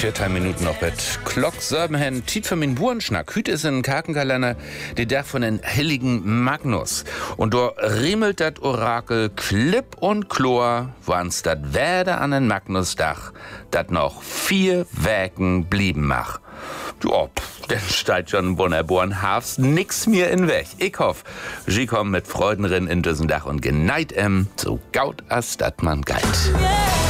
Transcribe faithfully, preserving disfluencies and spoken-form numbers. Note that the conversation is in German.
Vierteil Minuten noch mit Glock Sörbenhen, Tiet für min Burenschnack. Hüt is in Kakenkalender, die Dach von den heiligen Magnus. Und do riemelt dat Orakel klipp und chlor, wanns dat Werde an den Magnusdach, dat noch vier Wägen blieben mach. Ja, denn steigt schon wunderborn Hafs nix mir in Weg. Ich hoff, sie kommen mit Freuden rin in diesen Dach und geneit em, so gaut as dat man geit. Yeah.